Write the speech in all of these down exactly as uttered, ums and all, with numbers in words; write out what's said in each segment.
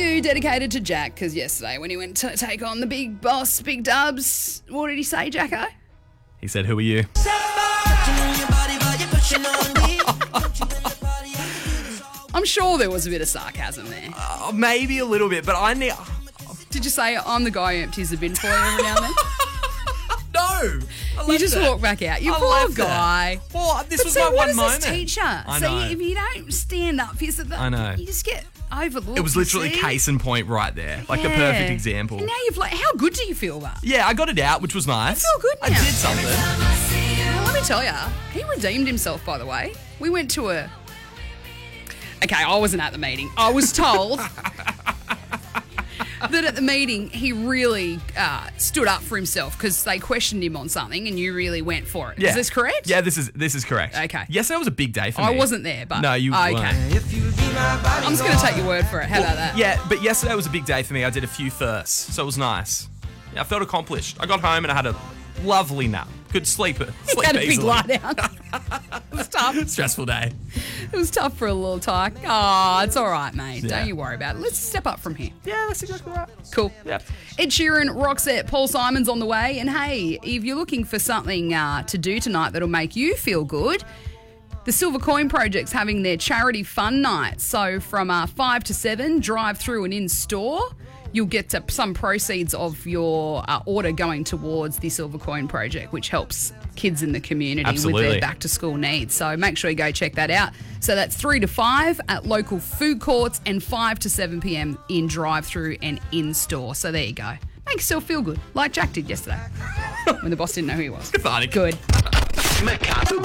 few dedicated to Jack, because yesterday when he went to take on the big boss, Big Dubs, what did he say, Jacko? He said, who are you? I'm sure there was a bit of sarcasm there. Uh, maybe a little bit, but I need... Did you say, I'm the guy who empties the bin for you every now and then? No. You just that. walk back out. You I poor left guy. That. Well, this but was see, my what one is moment. This teacher? I so know. if you don't stand up for yourself, I know. you just get overlooked. It was literally see? case in point right there. Like yeah. the perfect example. And now you've like, how good do you feel that? Yeah, I got it out, which was nice. I feel good now. I did something. Well, let me tell you, he redeemed himself, by the way. We went to a... Okay, I wasn't at the meeting. I was told that at the meeting he really uh, stood up for himself because they questioned him on something and you really went for it. Yeah. Is this correct? Yeah, this is this is correct. Okay. Yesterday was a big day for I me. wasn't there, but... No, you oh, okay. weren't. I'm just going to take your word for it. How about that? Yeah, but yesterday was a big day for me. I did a few firsts, so it was nice. Yeah, I felt accomplished. I got home and I had a lovely nap. Could sleep it. You Sleep had a big easily. lie down. It was tough. Stressful day. It was tough for a little talk. Oh, it's all right, mate. Yeah. Don't you worry about it. Let's step up from here. Yeah, that's exactly right. Cool. Yep. Ed Sheeran, Roxette, Paul Simon's on the way. And hey, if you're looking for something uh, to do tonight that'll make you feel good, the Silver Coin Project's having their charity fun night. So from uh, five to seven, drive through and in store. You'll get uh, some proceeds of your uh, order going towards the Silver Coin Project, which helps kids in the community Absolutely. with their back-to-school needs. So make sure you go check that out. So that's three to five at local food courts and five to seven p.m. in drive-through and in-store. So there you go. Make yourself feel good, like Jack did yesterday when the boss didn't know who he was. Cathartic. Good. MacArthur,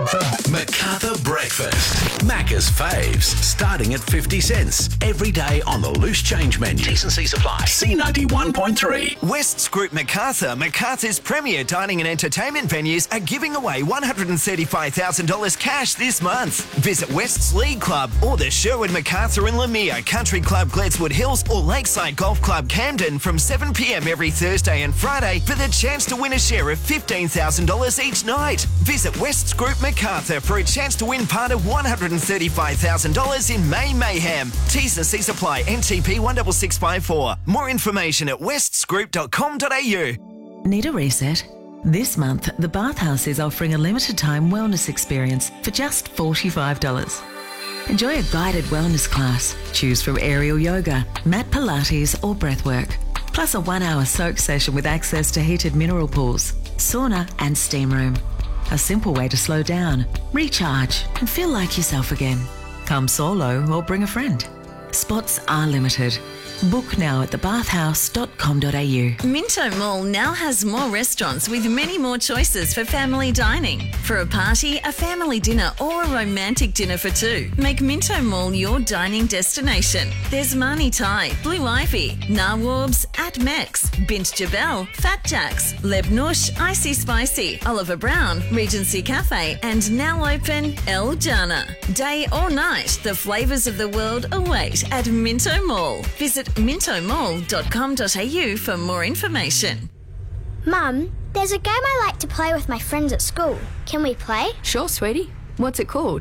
MacArthur Breakfast. Macca's faves, starting at fifty cents. Every day on the loose change menu. T's and C's apply. C ninety-one point three. Wests Group MacArthur, MacArthur's premier dining and entertainment venues, are giving away one hundred thirty-five thousand dollars cash this month. Visit Wests League Club or the Sherwood MacArthur and Lamia Country Club Gledswood Hills or Lakeside Golf Club Camden from seven p.m. every Thursday and Friday for the chance to win a share of fifteen thousand dollars each night. Visit Wests Group MacArthur for a chance to win part of one hundred thirty-five thousand dollars in May Mayhem. T's and C's apply. N T P one six six five four. More information at wests group dot com dot a u. Need a reset? This month, the Bathhouse is offering a limited time wellness experience for just forty-five dollars. Enjoy a guided wellness class. Choose from aerial yoga, mat Pilates or breathwork. Plus a one-hour soak session with access to heated mineral pools, sauna and steam room. A simple way to slow down, recharge and feel like yourself again. Come solo or bring a friend. Spots are limited. Book now at the bathhouse dot com dot a u. Minto Mall now has more restaurants with many more choices for family dining. For a party, a family dinner or a romantic dinner for two, make Minto Mall your dining destination. There's Mani Thai, Blue Ivy, Nawabs, At Mex, Bint Jabel, Fat Jacks, Leb Nush, Icy Spicy, Oliver Brown, Regency Cafe and now open El Jana. Day or night, the flavours of the world await at Minto Mall. Visit minto mall dot com dot a u for more information. Mum, there's a game I like to play with my friends at school. Can we play? Sure, sweetie. What's it called?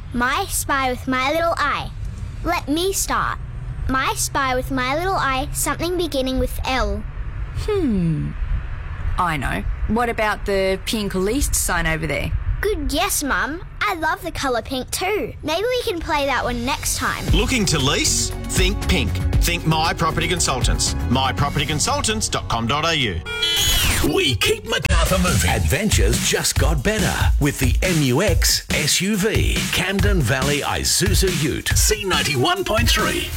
My Spy with My Little Eye. Let me start. My Spy with My Little Eye, something beginning with L. Hmm. I know. What about the pink least sign over there? Good guess, Mum. I love the colour pink too. Maybe we can play that one next time. Looking to lease? Think pink. Think My Property Consultants. my property consultants dot com dot a u. We keep MacArthur moving. Adventures just got better with the M U X S U V. Camden Valley Isuzu Ute. C ninety-one point three.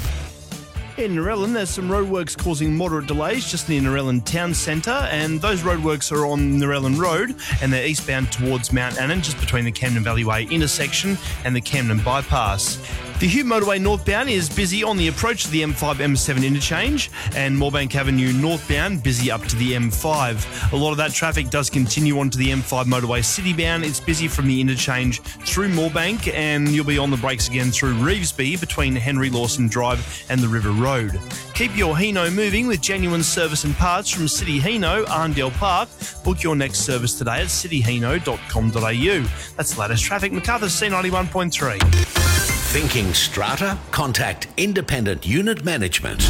In Narellan, there's some roadworks causing moderate delays just near Narellan Town Centre, and those roadworks are on Narellan Road, and they're eastbound towards Mount Annan, just between the Camden Valley Way intersection and the Camden Bypass. The Hugh Motorway northbound is busy on the approach to the M five M seven interchange, and Moorebank Avenue northbound busy up to the M five. A lot of that traffic does continue onto the M five motorway citybound. It's busy from the interchange through Moorebank, and you'll be on the brakes again through Revesby between Henry Lawson Drive and the River Road. Keep your Hino moving with genuine service and parts from City Hino, Arndale Park. Book your next service today at city hino dot com dot a u. That's the latest traffic. MacArthur C ninety-one point three. Thinking strata? Contact Independent Unit Management.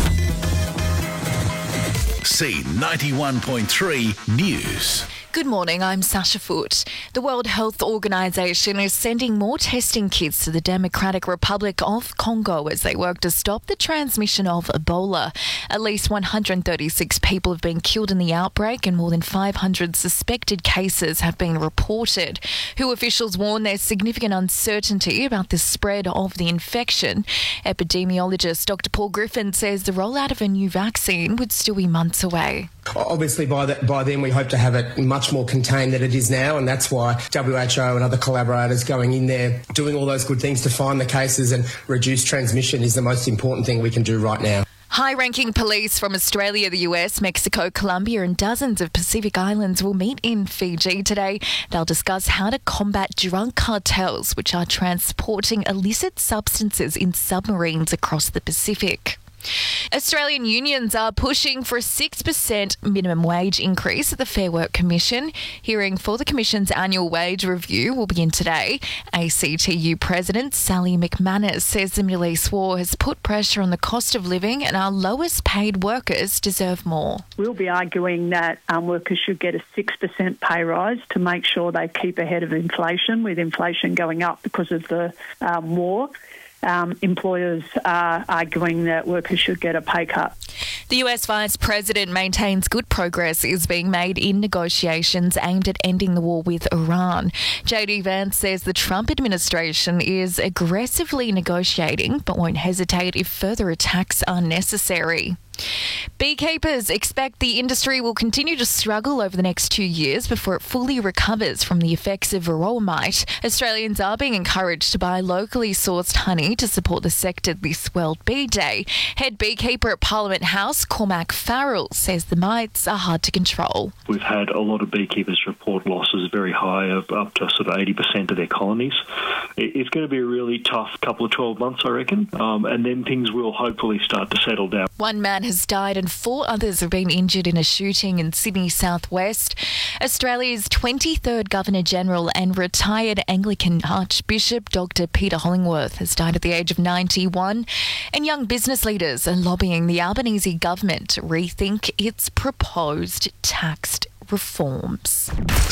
C ninety-one point three News. Good morning, I'm Sasha Foote. The World Health Organization is sending more testing kits to the Democratic Republic of Congo as they work to stop the transmission of Ebola. At least one hundred thirty-six people have been killed in the outbreak and more than five hundred suspected cases have been reported. W H O officials warn there's significant uncertainty about the spread of the infection. Epidemiologist Doctor Paul Griffin says the rollout of a new vaccine would still be months away. Obviously, by, the, by then we hope to have it much more contained than it is now, and that's why W H O and other collaborators going in there, doing all those good things to find the cases and reduce transmission is the most important thing we can do right now. High-ranking police from Australia, the U S, Mexico, Colombia and dozens of Pacific islands will meet in Fiji today. They'll discuss how to combat drug cartels, which are transporting illicit substances in submarines across the Pacific. Australian unions are pushing for a six percent minimum wage increase at the Fair Work Commission. Hearing for the Commission's annual wage review will begin today. A C T U President Sally McManus says the Middle East war has put pressure on the cost of living and our lowest paid workers deserve more. We'll be arguing that um, workers should get a six percent pay rise to make sure they keep ahead of inflation, with inflation going up because of the um, war. Um, employers are arguing that workers should get a pay cut. The U S Vice President maintains good progress is being made in negotiations aimed at ending the war with Iran. J D Vance says the Trump administration is aggressively negotiating but won't hesitate if further attacks are necessary. Beekeepers expect the industry will continue to struggle over the next two years before it fully recovers from the effects of varroa mite. Australians are being encouraged to buy locally sourced honey to support the sector this World Bee Day. Head beekeeper at Parliament House, Cormac Farrell, says the mites are hard to control. We've had a lot of beekeepers report losses very high, of up to sort of eighty percent of their colonies. It's going to be a really tough couple of twelve months, I reckon, um, and then things will hopefully start to settle down. One man has died and four others have been injured in a shooting in Sydney southwest. Australia's twenty-third Governor-General and retired Anglican Archbishop Doctor Peter Hollingworth has died at the age of ninety-one, and young business leaders are lobbying the Albanese government to rethink its proposed tax reforms.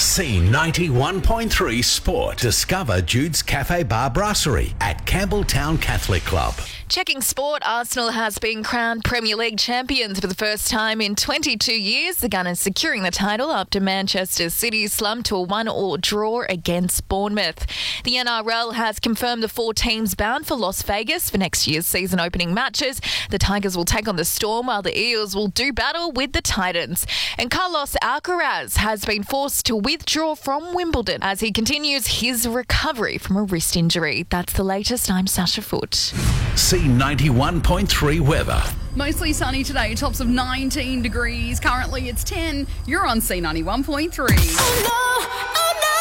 C ninety-one point three Sport. Discover Jude's Cafe Bar Brasserie at Campbelltown Catholic Club. Checking sport, Arsenal has been crowned Premier League champions for the first time in twenty-two years. The Gunners securing the title after Manchester City slumped to a one-all draw against Bournemouth. The N R L has confirmed the four teams bound for Las Vegas for next year's season opening matches. The Tigers will take on the Storm while the Eels will do battle with the Titans. And Carlos Alcaraz has been forced to withdraw from Wimbledon as he continues his recovery from a wrist injury. That's the latest. I'm Sasha Foote. C ninety-one point three weather. Mostly sunny today, tops of nineteen degrees. Currently it's ten. You're on C ninety-one point three. Oh no,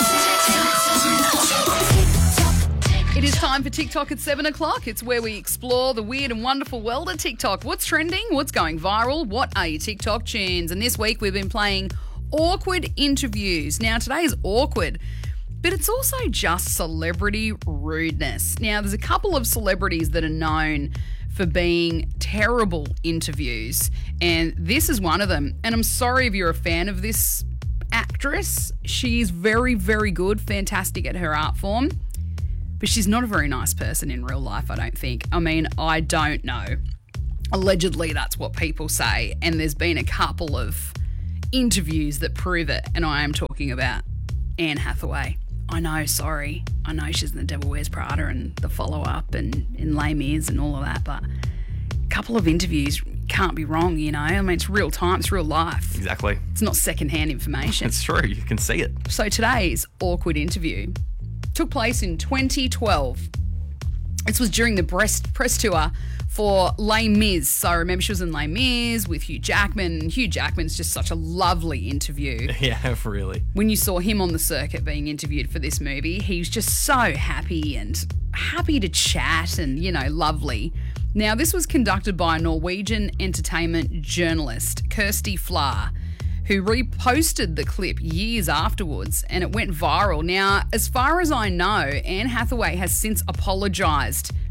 oh no. It is time for TikTok at seven o'clock. It's where we explore the weird and wonderful world of TikTok. What's trending? What's going viral? What are your TikTok tunes? And this week we've been playing awkward interviews. Now today is awkward, but it's also just celebrity rudeness. Now, there's a couple of celebrities that are known for being terrible interviews, and this is one of them. And I'm sorry if you're a fan of this actress. She's very, very good, fantastic at her art form, but she's not a very nice person in real life, I don't think. I mean, I don't know. Allegedly, that's what people say, and there's been a couple of interviews that prove it, and I am talking about Anne Hathaway. I know, sorry. I know she's in The Devil Wears Prada and The Follow-Up and in Les Mis and all of that, but a couple of interviews can't be wrong, you know? I mean, it's real time, it's real life. Exactly. It's not secondhand information. It's true, you can see it. So today's awkward interview took place in twenty twelve. This was during the press, press tour for Les Mis. So I remember she was in Les Mis with Hugh Jackman. Hugh Jackman's just such a lovely interview. Yeah, really. When you saw him on the circuit being interviewed for this movie, he was just so happy and happy to chat and, you know, lovely. Now, this was conducted by a Norwegian entertainment journalist, Kirsty Flahr, who reposted the clip years afterwards, and it went viral. Now, as far as I know, Anne Hathaway has since apologised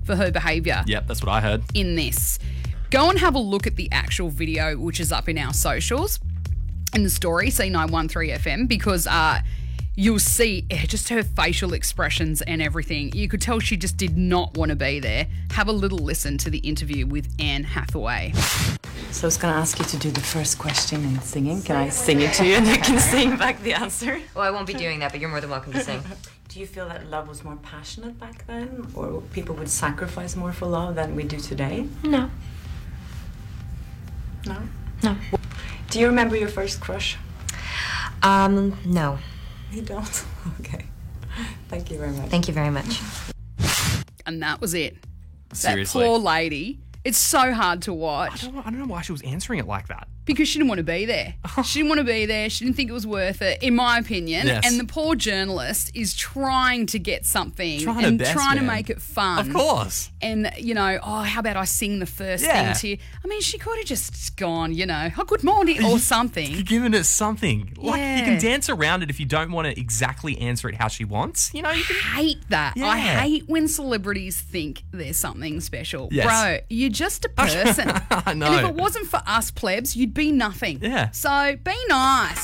for her behaviour. Yep, that's what I heard. In this. Go and have a look at the actual video, which is up in our socials, in the story, C nine one three F M, because uh, you'll see just her facial expressions and everything. You could tell she just did not want to be there. Have a little listen to the interview with Anne Hathaway. So I was going to ask you to do the first question in singing. Can I sing it to you and you can sing back the answer? Well, I won't be doing that, but you're more than welcome to sing. Do you feel that love was more passionate back then? Or people would sacrifice more for love than we do today? No. No? No. Do you remember your first crush? Um, no. You don't? Okay. Thank you very much. Thank you very much. And that was it. Seriously. That poor lady. It's so hard to watch. I don't, I don't know why she was answering it like that. Because she didn't want to be there. She didn't want to be there. She didn't think it was worth it, in my opinion. Yes. And the poor journalist is trying to get something Trying her and best, trying to man. make it fun. Of course. And, you know, oh, how about I sing the first Yeah. thing to you? I mean, she could have just gone, you know, oh, good morning or something. You're giving it something. Like, Yeah. you can dance around it if you don't want to exactly answer it how she wants. You know, you can... I hate that. Yeah. I hate when celebrities think there's something special. Yes. Bro, you're just a person. I know. And if it wasn't for us plebs, you'd be nothing. Yeah. So be nice.